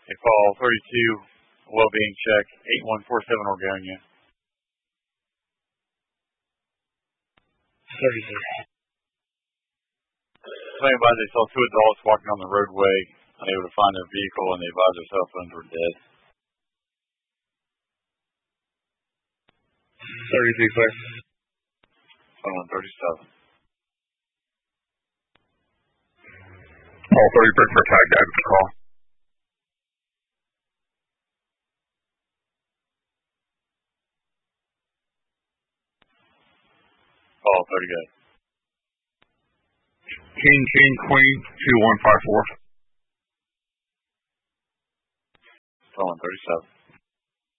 Hey, Paul, 32, well-being check, 8147 Orgonia. 33. Somebody advised they saw two adults walking on the roadway, unable to find their vehicle, and they advised their cell phones were dead. 33, clear. Phone 37. Paul 30, break for tag guidance call. Paul 30, good. King, Queen, 2154. Phone 37.